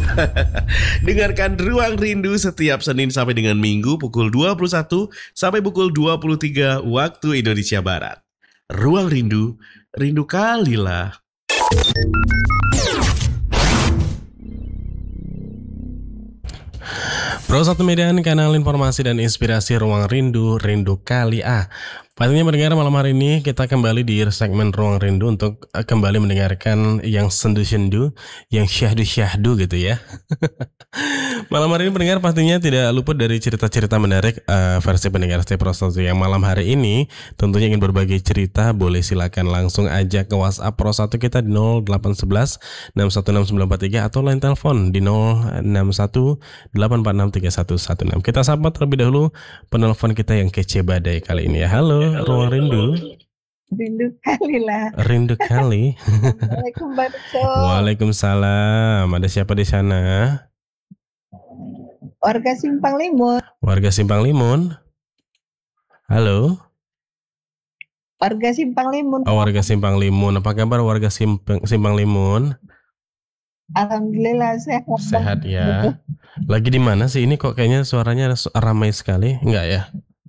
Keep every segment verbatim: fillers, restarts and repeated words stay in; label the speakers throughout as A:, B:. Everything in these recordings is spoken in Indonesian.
A: Dengarkan Ruang Rindu setiap Senin sampai dengan Minggu pukul dua puluh satu sampai pukul dua puluh tiga waktu Indonesia Barat. Ruang Rindu, rindu kalilah. Pro satu Medan, kanal informasi dan inspirasi Ruang Rindu, rindu kali ah. Pastinya mendengar malam hari ini kita kembali di segmen Ruang Rindu untuk kembali mendengarkan yang sendu-sendu, yang syahdu-syahdu gitu ya. Malam hari ini pendengar pastinya tidak luput dari cerita-cerita menarik uh, versi pendengar Stay Pro satu yang malam hari ini tentunya ingin berbagi cerita. Boleh silakan langsung aja ke WhatsApp Pro satu kita di nol delapan satu satu enam satu enam sembilan empat tiga atau line telepon di nol enam satu delapan empat enam tiga satu satu enam. Kita sapa terlebih dahulu penelpon kita yang kece badai kali ini ya. Halo, Ruang Rindu.
B: Rindu kali lah.
A: Rindu kali.
B: Assalamualaikum Pak Beco.
A: Waalaikumsalam. Ada siapa di sana?
B: Warga Simpang Limun.
A: Warga Simpang Limun. Halo.
B: Warga Simpang Limun.
A: Oh, warga Simpang Limun. Apa kabar warga Simpang, Simpang Limun?
B: Alhamdulillah sehat.
A: Sehat ya. Lagi di mana sih ini kok kayaknya suaranya ramai sekali? Enggak ya?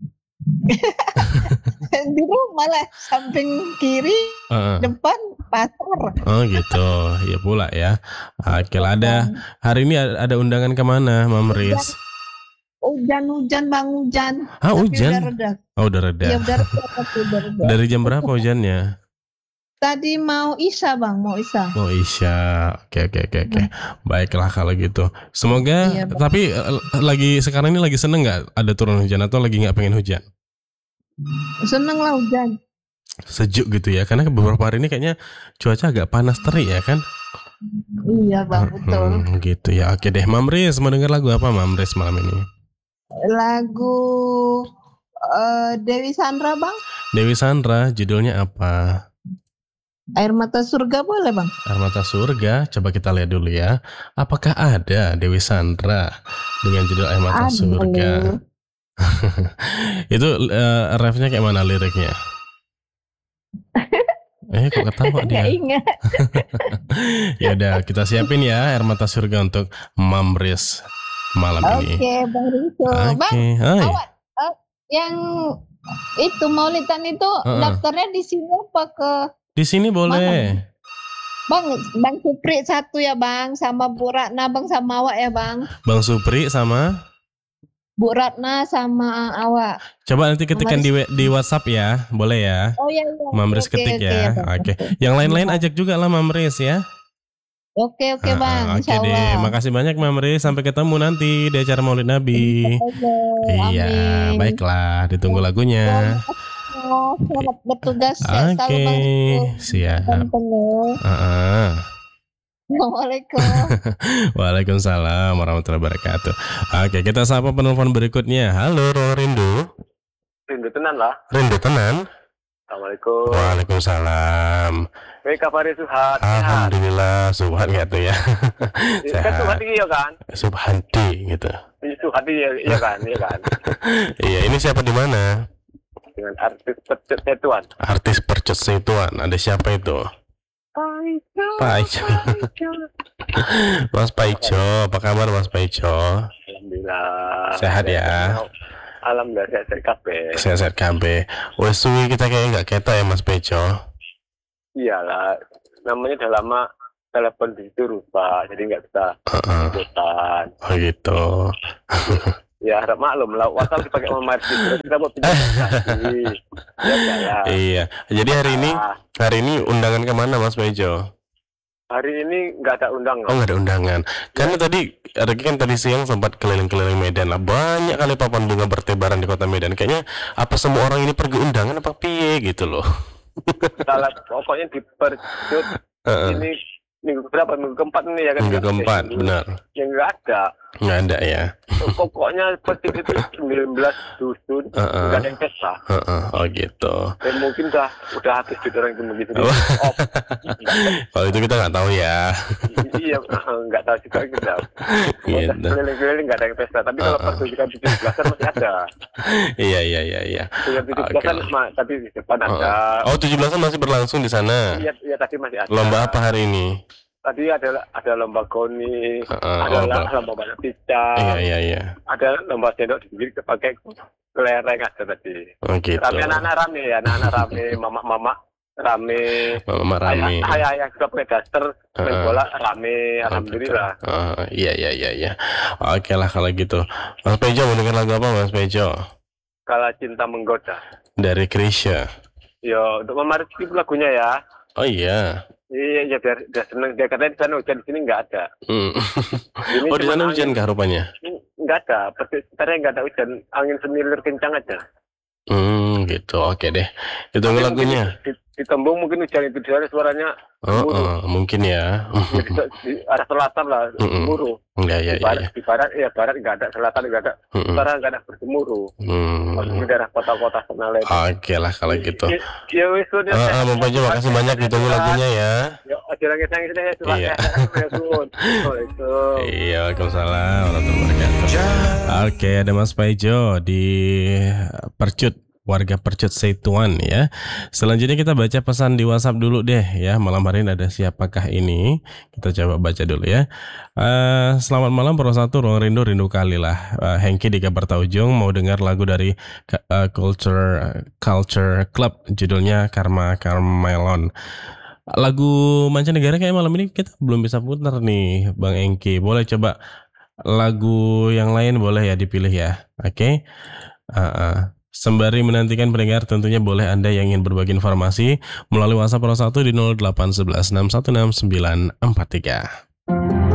B: Di rumah lah, samping kiri, uh-uh. depan pasar.
A: Oh gitu, ya pula ya. Oke lah, ada hari ini ada undangan kemana, Mam Riz?
B: Hujan-hujan bang hujan.
A: Ah hujan?
B: Udah reda.
A: Oh udah reda.
B: Ya, udah reda, udah reda.
A: Dari jam berapa hujannya?
B: Tadi mau Isya bang, mau Isya.
A: Mau Isya, oke oke oke oke. Baiklah kalau gitu. Semoga. Iya, tapi lagi sekarang ini lagi seneng nggak ada turun hujan atau lagi nggak pengen hujan?
B: Seneng lah hujan.
A: Sejuk gitu ya, karena beberapa hari ini kayaknya cuaca agak panas terik ya kan?
B: Iya bang, betul.
A: Hmm, gitu ya, oke deh. Mam Riz, mau denger lagu apa Mam Riz malam ini?
B: Lagu uh, Dewi Sandra bang.
A: Dewi Sandra, judulnya apa?
B: Air Mata Surga boleh bang?
A: Air Mata Surga, coba kita lihat dulu ya. Apakah ada Dewi Sandra dengan judul Air Mata ada, Surga? Itu uh, refnya kayak mana liriknya? Eh kok ketawa dia?
B: Gak ingat.
A: Ya udah kita siapin ya Air Mata Surga untuk Mam Riz malam
B: okay,
A: ini.
B: Oke Bang Rizo.
A: Okay.
B: Bang, awak uh, yang itu Maulidan itu uh-uh. daftarnya di sini apa ke?
A: Di sini boleh.
B: Mana? Bang, Bang Supri satu ya Bang, sama Bu Ratna Bang sama awak ya Bang.
A: Bang Supri sama
B: Bu Ratna sama awak.
A: Coba nanti ketikkan di di WhatsApp ya, boleh ya?
B: Oh iya iya.
A: Mam Riz ketik okay, ya. Oke. Okay. Okay. Yang lain-lain ajak juga lah Mam Riz ya.
B: Oke oke Bang.
A: Ah, oke okay deh. Makasih banyak Mam Riz. Sampai ketemu nanti di acara Maulid Nabi.
B: Okay,
A: iya, amin. Baiklah. Ditunggu lagunya.
B: Selamat bertugas.
A: Oke, okay. Siap. Uh-uh.
B: Assalamualaikum.
A: Waalaikumsalam warahmatullahi wabarakatuh. Oke, kita sapa penelpon berikutnya. Halo, Ruang Rindu.
C: Rindu tenan lah.
A: Rindu tenan.
C: Assalamualaikum.
A: Waalaikumsalam.
C: Baik, kabarnya Subhan.
A: Alhamdulillah, Subhan gitu ya.
C: Kan Subhan iya kan?
A: Subhan gitu.
C: Subhan iya kan, iya kan.
A: Iya, ini siapa di mana?
C: Dengan artis Percut Setuan.
A: Artis Percut Setuan. Ada siapa itu?
C: Paijo.
A: Paijo. Mas Paijo, apa kabar Mas Paijo?
C: Alhamdulillah.
A: Sehat ya.
C: Alhamdulillah sehat-sehat kabeh.
A: Sehat-sehat kabeh. Wes suwi kita kayaknya enggak ketok ya Mas Paijo.
C: Iyalah, namanya udah lama telepon di situ rupa, jadi nggak bisa ikutan.
A: Uh-uh. Oh gitu.
C: Ya harap maklum lah, WhatsApp dipakai sama Martin, kita mau pindah lagi. Ya,
A: iya, jadi hari ini hari ini undangan kemana Mas Paijo?
C: Hari ini nggak ada undangan.
A: Oh nggak ada undangan. Karena ya. tadi, Reki kan tadi siang sempat keliling-keliling Medan lah. Banyak kali papan bunga bertebaran di kota Medan. Kayaknya apa semua orang ini pergi undangan apa piye gitu loh.
C: Salah, pokoknya di Percut uh-uh. ini minggu berapa? Minggu keempat ini ya kan?
A: Minggu keempat, benar.
C: Yang nggak ada.
A: Nggak ada ya.
C: Pokoknya Percut itu sembilan belas dusun, nggak
A: uh-uh.
C: ada yang pesta.
A: Uh-uh. Oh gitu.
C: Dan mungkin udah udah habis duit orang itu begitu. Oh.
A: Kalau itu kita nggak tahu ya.
C: Iya, nggak tahu juga kita. Gitu. Keliling-keliling nggak ada yang pesta. Tapi kalau uh-uh. pertunjukan tujuh belasan masih ada.
A: Iya iya iya iya.
C: tujuh belasan okay. Tadi di depan uh-uh. ada.
A: Oh tujuh belasan masih berlangsung di sana.
C: Iya iya tadi masih ada.
A: Lomba apa hari ini?
C: tadi ada ada lomba goni,
A: Uh,
C: ada
A: oh,
C: la-
A: bal-
C: lomba balap pisang,
A: iya iya iya.
C: ada lomba sendok di pakai kelereng ada tadi.
A: Oh gitu.
C: Rame anak-anak rame ya, anak-anak rame, mama-mama rame,
A: Mama rame.
C: ayah ayah juga pakai daster, main
A: Heeh.
C: bola rame, alhamdulillah.
A: Uh, iya iya iya iya. Oke lah kalau gitu. Mas Pejo mau dengar lagu apa Mas Pejo?
C: Kalau cinta menggoda.
A: Dari Krisya.
C: Yo, untuk Mama Rizky itu lagunya ya.
A: Oh iya.
C: Iya, ya biar biar seneng. Dia katanya di sana hujan, di sini nggak ada.
A: Hmm.
C: Ini
A: Oh di
C: cuma
A: sana hujan
C: angin.
A: kah rupanya?
C: Nggak ada, sebenarnya nggak ada hujan, angin semilir kencang aja.
A: Hmm gitu. Oke deh. Itu
C: Tapi
A: lagunya.
C: mungkin Di, di Tembung mungkin hujan itu di sana suaranya
A: Oh,
C: gemuruh.
A: oh, mungkin ya.
C: Ya, di, di arah selatan lah
A: Mm-mm.
C: gemuruh.
A: Enggak ya
C: Di
A: ya.
C: barat,
A: ya.
C: di barat ya barat nggak ada, selatan nggak ada,
A: Mm-mm.
C: utara nggak ada bergemuruh.
A: Hmm.
C: Maksudnya daerah kota-kota sana lain.
A: Oke lah kalau gitu.
C: Ya, ya wis udah.
A: Ah, ah, Bang Pejo makasih banyak ditunggu lagunya ya.
C: Ya, aja nangis nangis deh, surat
A: Iya.
C: ya, suun. Waalaikumsalam.
A: Iya, Waalaikumsalam warahmatullahi wabarakatuh. Oke, ada Mas Paijo di Percut, warga Percut Setuan ya. Selanjutnya kita baca pesan di WhatsApp dulu deh ya. Malam hari ini ada siapakah ini? Kita coba baca dulu ya. Eh, selamat malam Pro satu Ruang Rindu Rindu Kali lah. Eh, Hengki di Kabarta Ujung mau dengar lagu dari eh, Culture Culture Club judulnya Karma Carmelon. Lagu mancanegara kayak malam ini kita belum bisa putar nih Bang Engki. Boleh coba lagu yang lain boleh ya dipilih ya. Oke. Uh, uh. Sembari menantikan pendengar tentunya boleh Anda yang ingin berbagi informasi melalui WhatsApp Pro satu di nol delapan satu satu enam satu enam sembilan empat tiga.